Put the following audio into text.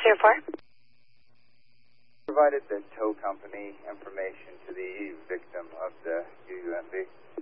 604. Provided the tow company information to the victim of the UUMV.